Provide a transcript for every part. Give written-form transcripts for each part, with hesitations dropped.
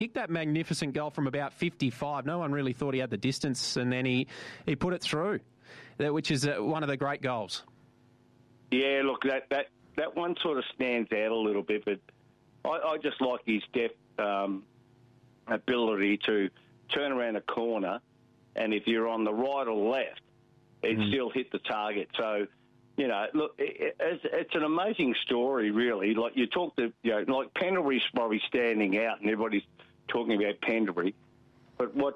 kicked that magnificent goal from about 55. No one really thought he had the distance, and then he put it through, which is one of the great goals. Yeah, look, that one sort of stands out a little bit, but I just like his depth ability to turn around a corner, and if you're on the right or left, it still hit the target. So, you know, look, it's an amazing story, really. Like you talk to, you know, like Pendlebury's probably standing out, and everybody's talking about Pendlebury, but what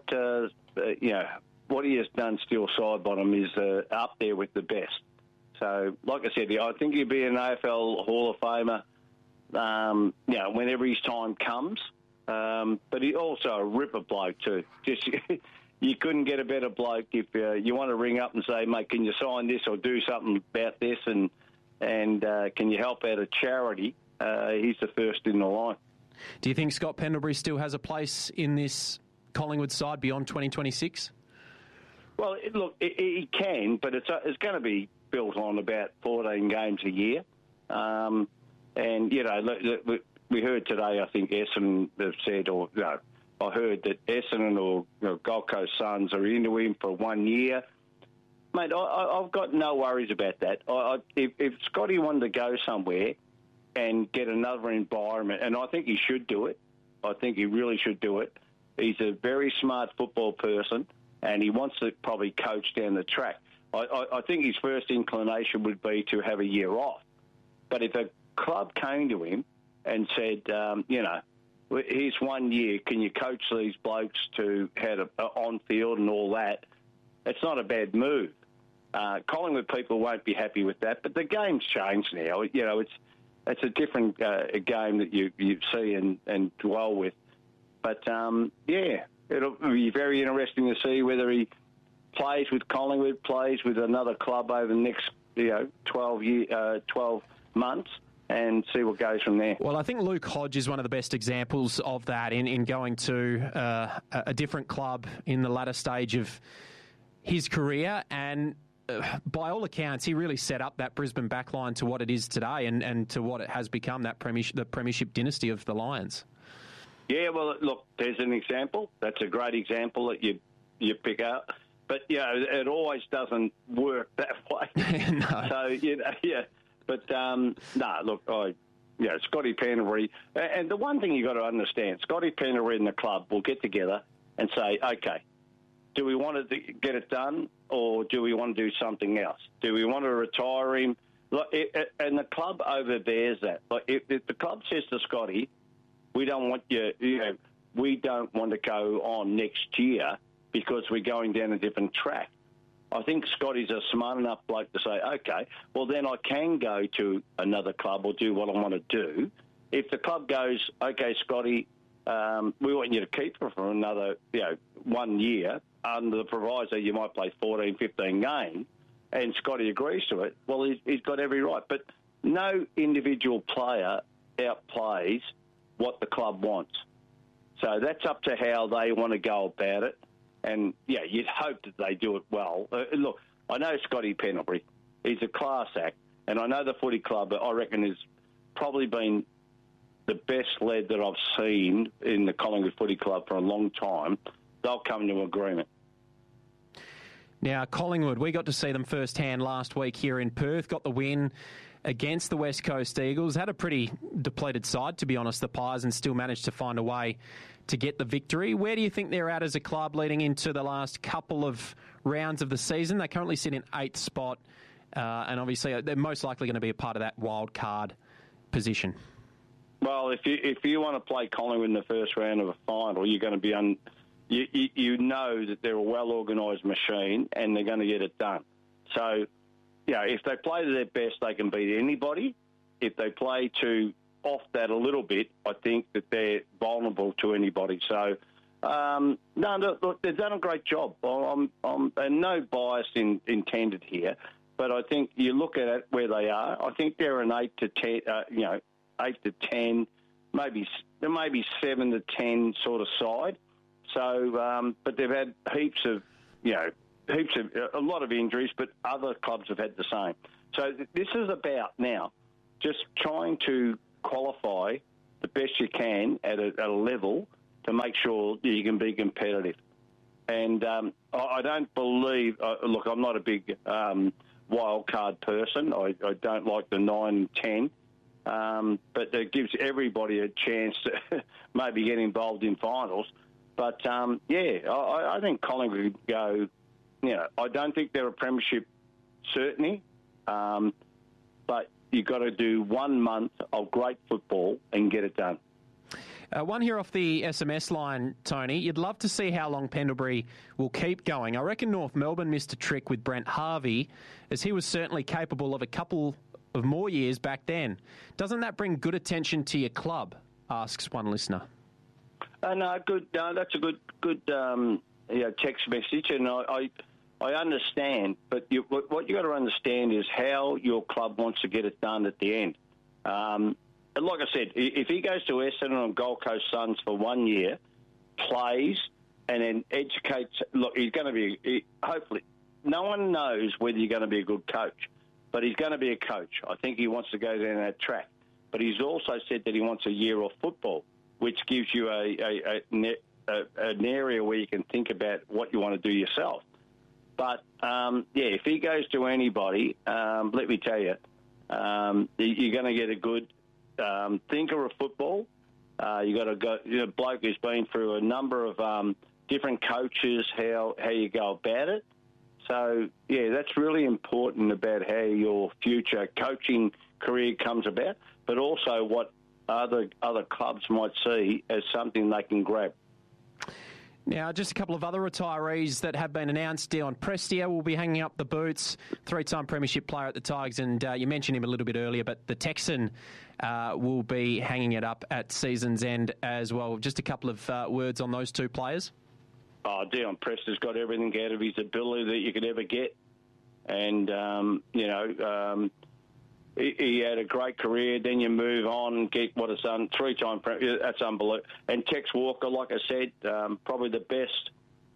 he has done still side bottom is up there with the best. So, like I said, I think he'll be an AFL Hall of Famer, you know, whenever his time comes. But he's also a ripper bloke too. Just you couldn't get a better bloke if you want to ring up and say, mate, can you sign this or do something about this, and can you help out a charity? He's the first in the line. Do you think Scott Pendlebury still has a place in this Collingwood side beyond 2026? Well, look, he can, but it's going to be built on about 14 games a year. And, you know, we heard today, I think Essendon have said, or no, I heard that Essendon or Gold Coast Suns are into him for 1 year. Mate, I've got no worries about that. If Scotty wanted to go somewhere and get another environment, and I think he should do it. I think he really should do it. He's a very smart football person, and he wants to probably coach down the track. I think his first inclination would be to have a year off. But if a club came to him and said, you know, here's 1 year, can you coach these blokes to how to on field and all that, it's not a bad move. Collingwood people won't be happy with that, but the game's changed now. You know, it's a different game that you see and dwell with. But, yeah, it'll be very interesting to see whether he plays with Collingwood, plays with another club over the next, 12 months, and see what goes from there. Well, I think Luke Hodge is one of the best examples of that in going to a different club in the latter stage of his career, and by all accounts, he really set up that Brisbane backline to what it is today and to what it has become, the premiership dynasty of the Lions. Yeah, well, look, there's an example. That's a great example that you pick up. But, it always doesn't work that way. No. So, yeah. But, look, Scotty Pendlebury. And the one thing you've got to understand, Scotty Pendlebury and the club will get together and say, okay, do we want to get it done or do we want to do something else? Do we want to retire him? Look, and the club overbears that. Like, if the club says to Scotty, we don't want we don't want to go on next year because we're going down a different track. I think Scotty's a smart enough bloke to say, okay, well, then I can go to another club or do what I want to do. If the club goes, okay, Scotty, we want you to keep her for another 1 year under the proviso you might play 14, 15 games, and Scotty agrees to it, well, he's got every right. But no individual player outplays what the club wants. So that's up to how they want to go about it. And, you'd hope that they do it well. Look, I know Scotty Pendlebury. He's a class act. And I know the footy club, I reckon, has probably been the best led that I've seen in the Collingwood Footy Club for a long time. They'll come to agreement. Now, Collingwood, we got to see them firsthand last week here in Perth, got the win against the West Coast Eagles. Had a pretty depleted side, to be honest, the Pies, and still managed to find a way to get the victory. Where do you think they're at as a club leading into the last couple of rounds of the season? They currently sit in 8th spot, and obviously they're most likely going to be a part of that wild card position. Well, if you want to play Collingwood in the first round of a final, you're going to be you know that they're a well-organised machine and they're going to get it done. So, if they play to their best, they can beat anybody. If they play off that a little bit, I think that they're vulnerable to anybody. So, look, they've done a great job. And no bias intended here, but I think you look at it where they are. I think they're an 8 to 10, 8 to 10, maybe 7 to 10 sort of side. So, but they've had heaps of a lot of injuries, but other clubs have had the same. So this is about now just trying to qualify the best you can at a level to make sure that you can be competitive. And I don't believe, look, I'm not a big wild card person. I don't like the 9-10. But it gives everybody a chance to maybe get involved in finals. But, I think Collingwood could go, I don't think they're a premiership certainty, but you've got to do 1 month of great football and get it done. One here off the SMS line, Tony. You'd love to see how long Pendlebury will keep going. I reckon North Melbourne missed a trick with Brent Harvey, as he was certainly capable of a couple of more years back then. Doesn't that bring good attention to your club? Asks one listener. No, good. No, that's a good text message, and I understand. But what you got to understand is how your club wants to get it done at the end. Like I said, if he goes to Essendon or Gold Coast Suns for 1 year, plays, and then educates, look, he's going to be, hopefully, no one knows whether you're going to be a good coach, but he's going to be a coach. I think he wants to go down that track. But he's also said that he wants a year off football, which gives you an area where you can think about what you want to do yourself. But, if he goes to anybody, let me tell you, you're going to get a good thinker of football. You got a bloke who's been through a number of different coaches, how you go about it. So, that's really important about how your future coaching career comes about, but also what other clubs might see as something they can grab. Now, just a couple of other retirees that have been announced. Dion Prestia will be hanging up the boots, three-time premiership player at the Tigers, and you mentioned him a little bit earlier, but the Texan will be hanging it up at season's end as well. Just a couple of words on those two players. Dion Prestia's got everything out of his ability that you could ever get. And, he had a great career. Then you move on and get what it's done. Three-time, that's unbelievable. And Tex Walker, like I said, probably the best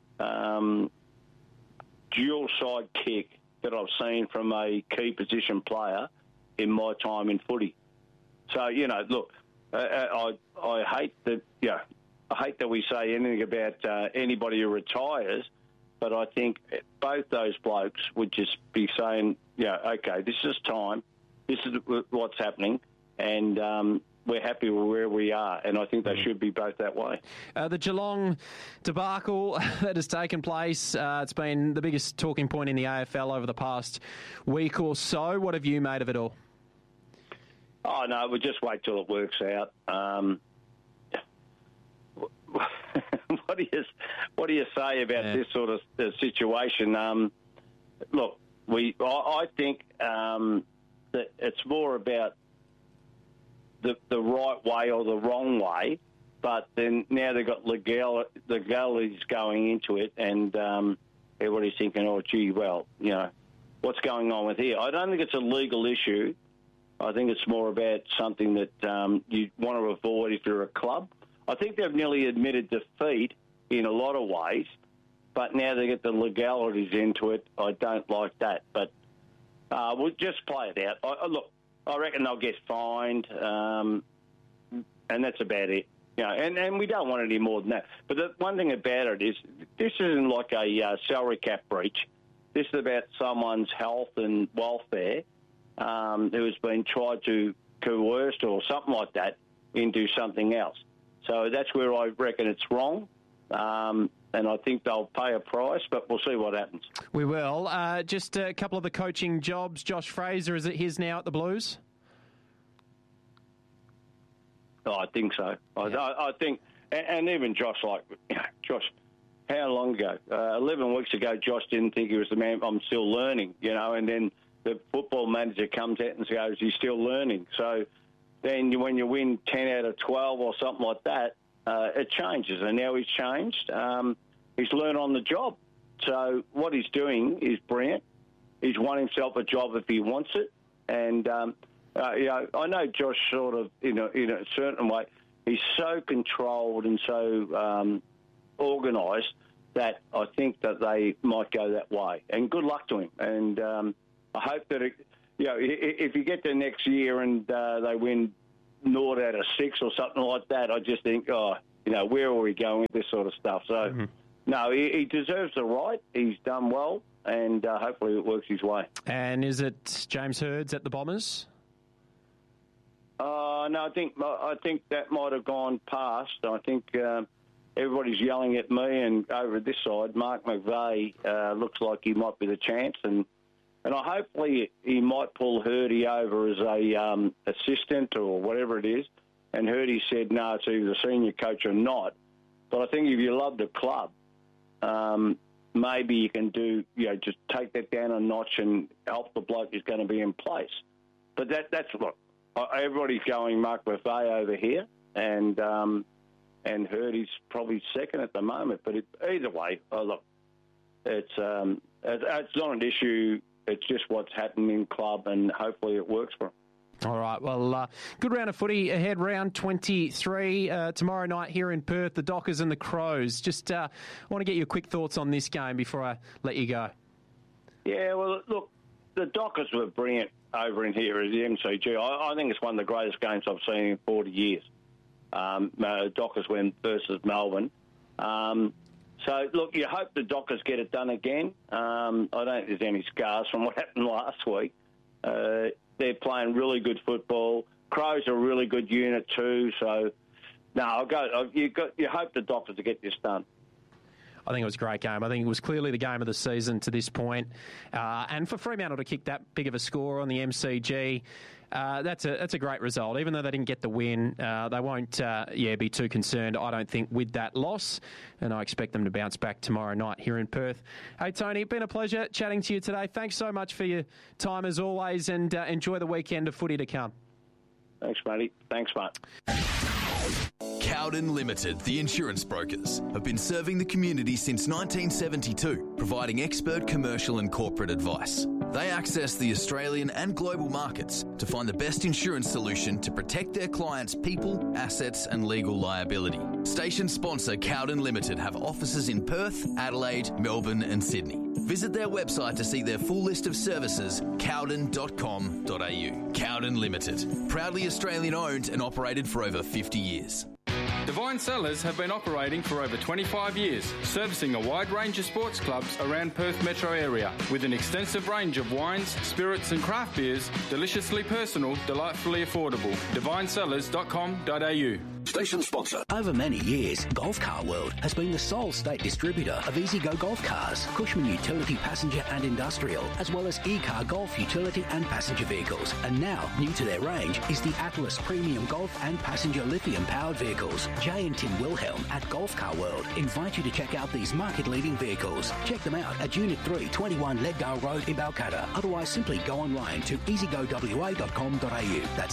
dual-side kick that I've seen from a key position player in my time in footy. So, look, I hate that. I hate that we say anything about anybody who retires, but I think both those blokes would just be saying, okay, this is time. This is what's happening, and we're happy with where we are, and I think they should be both that way. The Geelong debacle that has taken place, it's been the biggest talking point in the AFL over the past week or so. What have you made of it all? Oh, no, we'll just wait till it works out. What do you say about this sort of situation? Look, I think that it's more about the right way or the wrong way, but then now they've got legalities going into it, and everybody's thinking, oh, gee, well, what's going on with here? I don't think it's a legal issue. I think it's more about something that you want to avoid if you're a club. I think they've nearly admitted defeat in a lot of ways, but now they get the legalities into it. I don't like that, but we'll just play it out. Look, I reckon they'll get fined, and that's about it. And we don't want any more than that. But the one thing about it is this isn't like a salary cap breach. This is about someone's health and welfare who has been tried to coerce or something like that into something else. So that's where I reckon it's wrong. And I think they'll pay a price, but we'll see what happens. We will. Just a couple of the coaching jobs. Josh Fraser, is it his now at the Blues? Oh, I think so. Yeah. I think, and even Josh, Josh, how long ago? 11 weeks ago, Josh didn't think he was the man. I'm still learning, and then the football manager comes out and goes, he's still learning. So then when you win 10 out of 12 or something like that, it changes, and now he's changed. He's learned on the job. So what he's doing is brilliant. He's won himself a job if he wants it. And, I know Josh sort of, in a certain way, he's so controlled and so organised that I think that they might go that way. And good luck to him. And I hope that, if you get to next year and they win 0 out of 6 or something like that, I just think, where are we going with this sort of stuff? So, no, he deserves the right. He's done well, and hopefully it works his way. And is it James Hirds at the Bombers? No, I think that might have gone past. I think everybody's yelling at me, and over this side, Mark McVeigh looks like he might be the chance, and hopefully he might pull Hirdy over as a assistant or whatever it is. And Hirdy said, no, it's either the senior coach or not. But I think if you love the club, maybe you can just take that down a notch and help the bloke who's going to be in place. But that's look. Everybody's going Mark McVeigh over here, and Hirdy's probably second at the moment. But either way, look, it's not an issue. It's just what's happening in club, and hopefully it works for him. All right, well, good round of footy ahead, round 23. Tomorrow night here in Perth, the Dockers and the Crows. Just want to get your quick thoughts on this game before I let you go. Yeah, well, look, the Dockers were brilliant over in here at the MCG. I think it's one of the greatest games I've seen in 40 years. Dockers win versus Melbourne. So, look, you hope the Dockers get it done again. I don't think there's any scars from what happened last week. They're playing really good football. Crows are a really good unit too. So, no, you hope the Dockers to get this done. I think it was a great game. I think it was clearly the game of the season to this point. And for Fremantle to kick that big of a score on the MCG, that's a great result. Even though they didn't get the win, they won't be too concerned, I don't think, with that loss. And I expect them to bounce back tomorrow night here in Perth. Hey, Tony, it's been a pleasure chatting to you today. Thanks so much for your time as always, and enjoy the weekend of footy to come. Thanks, matey. Thanks, mate. Cowden Limited, the insurance brokers, have been serving the community since 1972, providing expert commercial and corporate advice. They access the Australian and global markets to find the best insurance solution to protect their clients' people, assets and legal liability. Station sponsor Cowden Limited have offices in Perth, Adelaide, Melbourne and Sydney. Visit their website to see their full list of services, cowden.com.au. Cowden Limited, proudly Australian owned and operated for over 50 years. Divine Cellars have been operating for over 25 years, servicing a wide range of sports clubs around Perth metro area with an extensive range of wines, spirits and craft beers, deliciously personal, delightfully affordable. DivineCellars.com.au. Station sponsor. Over many years, Golf Car World has been the sole state distributor of EasyGo Golf Cars, Cushman Utility Passenger and Industrial, as well as E-Car Golf Utility and Passenger Vehicles. And now, new to their range is the Atlas Premium Golf and Passenger Lithium-powered vehicles. Jay and Tim Wilhelm at Golf Car World invite you to check out these market-leading vehicles. Check them out at Unit 3, 21 Leadgale Road in Balcatta. Otherwise, simply go online to easygowa.com.au. That's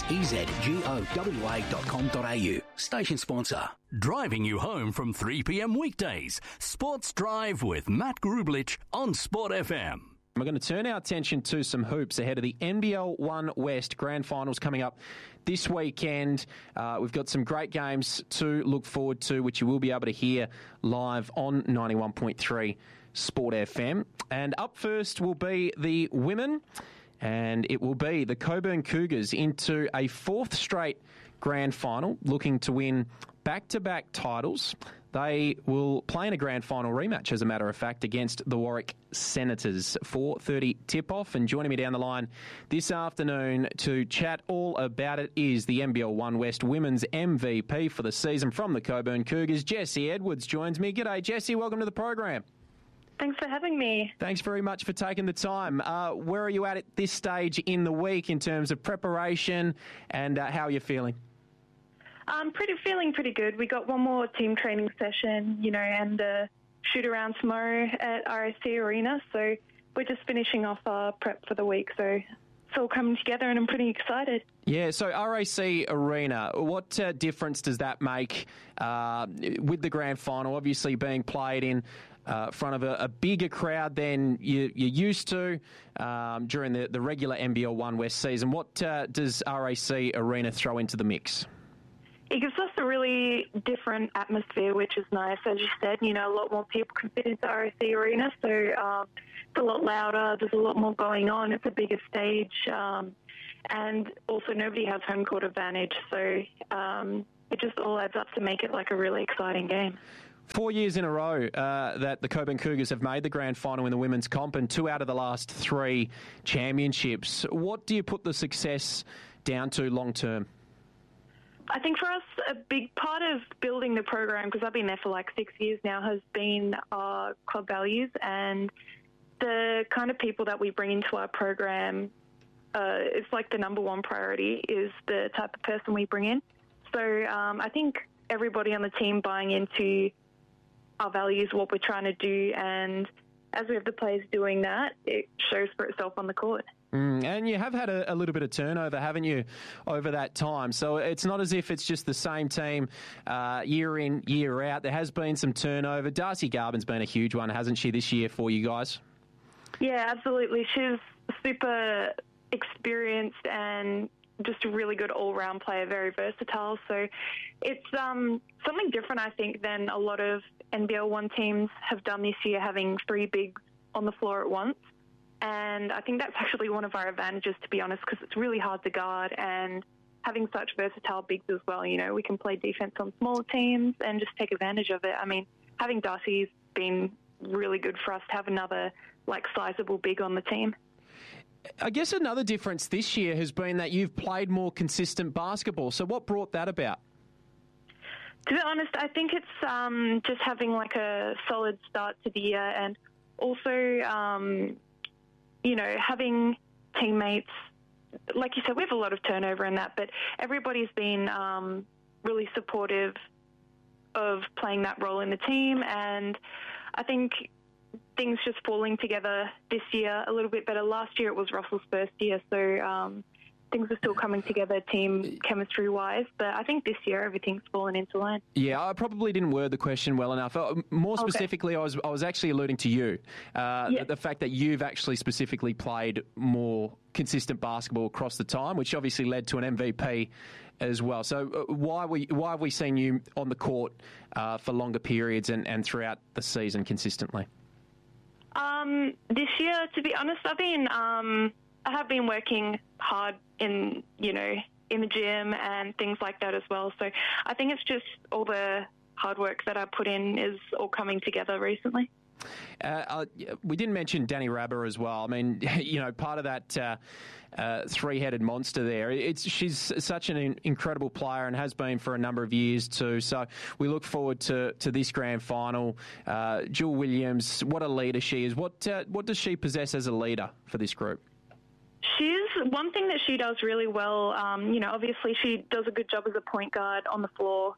easygowa.com.au. Station sponsor. Driving you home from 3 p.m. weekdays. Sports Drive with Matt Grublich on Sport FM. We're going to turn our attention to some hoops ahead of the NBL 1 West Grand Finals coming up this weekend. We've got some great games to look forward to, which you will be able to hear live on 91.3 Sport FM. And up first will be the women, and it will be the Coburn Cougars into a fourth straight grand final, looking to win back-to-back titles. They will play in a grand final rematch, as a matter of fact, against the Warwick Senators. 4:30 tip-off, and joining me down the line this afternoon to chat all about it is the NBL 1 West Women's MVP for the season from the Coburn Cougars. Jessie Edwards joins me. G'day, Jessie. Welcome to the program. Thanks for having me. Thanks very much for taking the time. Where are you at this stage in the week in terms of preparation, and how are you feeling? Feeling pretty good. We got one more team training session, and a shoot around tomorrow at RAC Arena. So we're just finishing off our prep for the week. So it's all coming together and I'm pretty excited. Yeah, so RAC Arena, what difference does that make with the grand final obviously being played in front of a bigger crowd than you're used to during the regular NBL 1 West season? What does RAC Arena throw into the mix? It gives us a really different atmosphere, which is nice. As you said, a lot more people can fit into RAC Arena, so it's a lot louder. There's a lot more going on. It's a bigger stage. And also nobody has home court advantage. So, it just all adds up to make it like a really exciting game. 4 years in a row that the Cockburn Cougars have made the grand final in the women's comp, and 2 out of the last 3 championships. What do you put the success down to long term? I think for us, a big part of building the program, because I've been there for like 6 years now, has been our club values and the kind of people that we bring into our program. It's like the number one priority is the type of person we bring in. So I think everybody on the team buying into our values, what we're trying to do, and as we have the players doing that, it shows for itself on the court. And you have had a little bit of turnover, haven't you, over that time? So it's not as if it's just the same team year in, year out. There has been some turnover. Darcy Garbin's been a huge one, hasn't she, this year for you guys? Yeah, absolutely. She's super experienced and just a really good all-round player, very versatile. So it's something different, I think, than a lot of NBL 1 teams have done this year, having 3 bigs on the floor at once. And I think that's actually one of our advantages, to be honest, because it's really hard to guard, and having such versatile bigs as well. You know, we can play defense on smaller teams and just take advantage of it. I mean, having Darcy's been really good for us to have another, like, sizable big on the team. I guess another difference this year has been that you've played more consistent basketball. So what brought that about? To be honest, I think it's just having like a solid start to the year, and also, you know, having teammates. Like you said, we have a lot of turnover in that, but everybody's been really supportive of playing that role in the team, and I think things just falling together this year a little bit better. Last year it was Russell's first year, so things are still coming together team chemistry-wise, but I think this year everything's fallen into line. Yeah, I probably didn't word the question well enough. More specifically, okay. I was actually alluding to you. The fact that you've actually specifically played more consistent basketball across the time, which obviously led to an MVP as well. So why have we seen you on the court for longer periods and throughout the season consistently? This year, to be honest, I have been working hard in the gym and things like that as well. So I think it's just all the hard work that I put in is all coming together recently. We didn't mention Danny Rabber as well. I mean, you know, part of that three-headed monster there. She's such an incredible player and has been for a number of years too. So we look forward to this grand final. Jewel Williams, what a leader she is. What does she possess as a leader for this group? One thing that she does really well, obviously she does a good job as a point guard on the floor,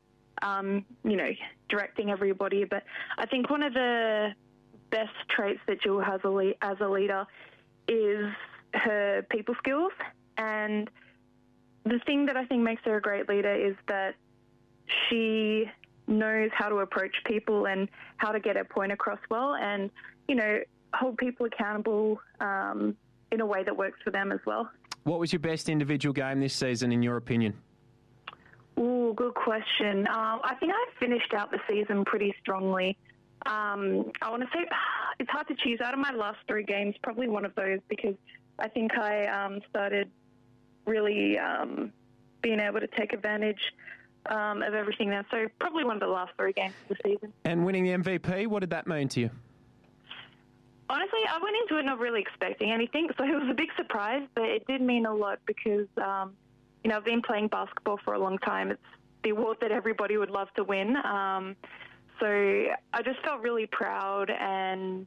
directing everybody. But I think one of the best traits that Jewel has as a leader is her people skills. And the thing that I think makes her a great leader is that she knows how to approach people and how to get her point across well and, hold people accountable in a way that works for them as well. What was your best individual game this season, in your opinion? Ooh, good question. I think I finished out the season pretty strongly. I want to say it's hard to choose. Out of my last 3 games, probably one of those, because I think I started really being able to take advantage of everything there. So probably one of the last 3 games of the season. And winning the MVP, what did that mean to you? Honestly, I went into it not really expecting anything, so it was a big surprise, but it did mean a lot because, I've been playing basketball for a long time. It's the award that everybody would love to win. So I just felt really proud, and,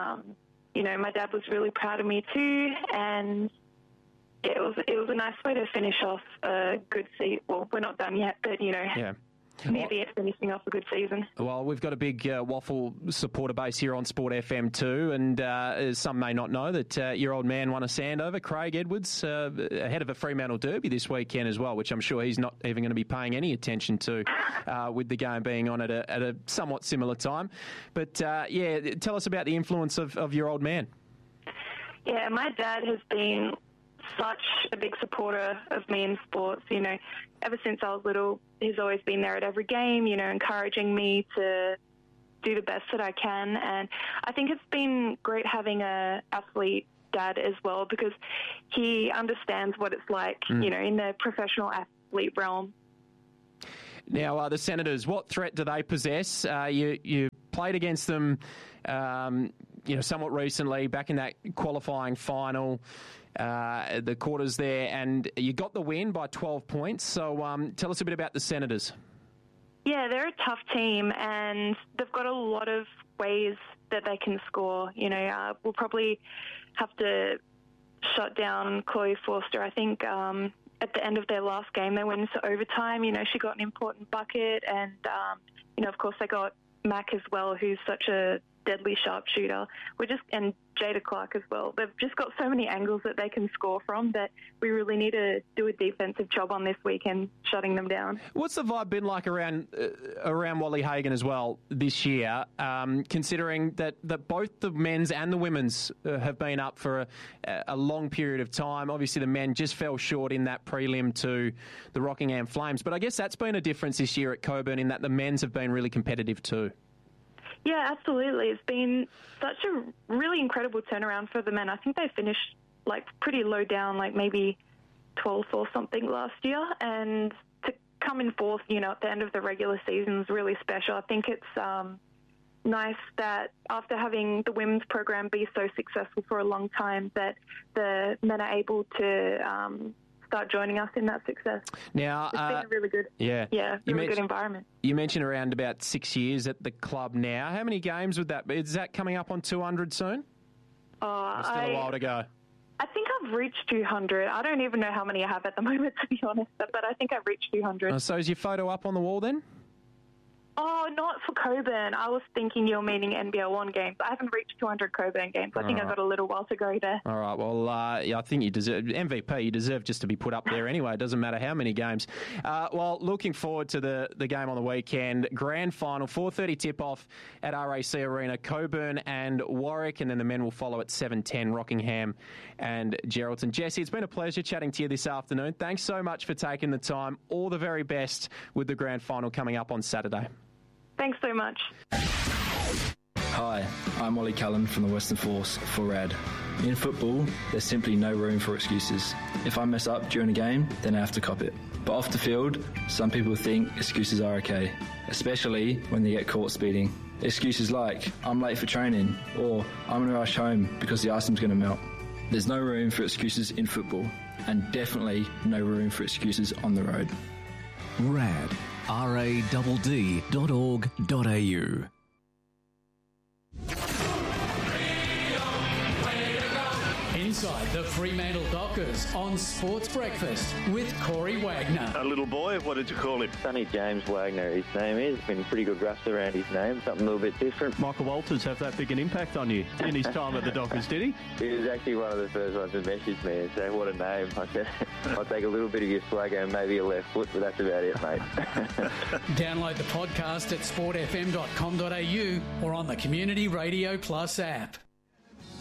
my dad was really proud of me too, and it was a nice way to finish off a good season. Well, we're not done yet, but, Yeah. Maybe it's finishing off a good season. Well, we've got a big Waffle supporter base here on Sport FM too, and some may not know that your old man won a Sandover, Craig Edwards, ahead of a Fremantle Derby this weekend as well, which I'm sure he's not even going to be paying any attention to with the game being on at a somewhat similar time. But, tell us about the influence of your old man. Yeah, my dad has been such a big supporter of me in sports. Ever since I was little, he's always been there at every game, encouraging me to do the best that I can. And I think it's been great having a athlete dad as well, because he understands what it's like, in the professional athlete realm. Now, the Senators, what threat do they possess? You played against them, somewhat recently, back in that qualifying final, the quarters there, and you got the win by 12 points. So tell us a bit about the Senators. Yeah, they're a tough team, and they've got a lot of ways that they can score. We'll probably have to shut down Chloe Forster. I think at the end of their last game, they went into overtime. She got an important bucket, and, of course, they got Mac as well, who's such a deadly sharpshooter. And Jada Clark as well. They've just got so many angles that they can score from that we really need to do a defensive job on this weekend, shutting them down. What's the vibe been like around Wally Hagan as well this year, considering that both the men's and the women's have been up for a long period of time? Obviously, the men just fell short in that prelim to the Rockingham Flames, but I guess that's been a difference this year at Coburn in that the men's have been really competitive too. Yeah, absolutely. It's been such a really incredible turnaround for the men. I think they finished pretty low down, maybe 12th or something last year. And to come in fourth, at the end of the regular season is really special. I think it's nice that after having the women's program be so successful for a long time, that the men are able to start joining us in that success. Now, it's been a really good, good environment. You mentioned around about 6 years at the club now. How many games would that be? Is that coming up on 200 soon? Still a while to go. I think I've reached 200. I don't even know how many I have at the moment, to be honest, but I think I've reached 200. So is your photo up on the wall then? Oh, not for Coburn. I was thinking you're meaning NBL 1 games. I haven't reached 200 Coburn games. I think I've got a little while to go there. All right. Well, I think you deserve MVP. You deserve just to be put up there anyway. It doesn't matter how many games. Looking forward to the game on the weekend. Grand final, 4:30 tip-off at RAC Arena. Coburn and Warwick, and then the men will follow at 7:10, Rockingham and Geraldton. Jesse, it's been a pleasure chatting to you this afternoon. Thanks so much for taking the time. All the very best with the grand final coming up on Saturday. Thanks so much. Hi, I'm Ollie Cullen from the Western Force for RAD. In football, there's simply no room for excuses. If I mess up during a game, then I have to cop it. But off the field, some people think excuses are okay, especially when they get caught speeding. Excuses like, I'm late for training, or I'm going to rush home because the ice cream's going to melt. There's no room for excuses in football, and definitely no room for excuses on the road. RAD. RADD.org.au. Inside the Fremantle Dockers on Sports Breakfast with Corey Wagner. A little boy, what did you call him? Sonny James Wagner, his name is. Been pretty good rust around his name, something a little bit different. Michael Walters have that big an impact on you in his time at the Dockers, did he? He was actually one of the first ones to message me and say, what a name. I said, I'll take a little bit of your swagger and maybe your left foot, but that's about it, mate. Download the podcast at sportfm.com.au or on the Community Radio Plus app.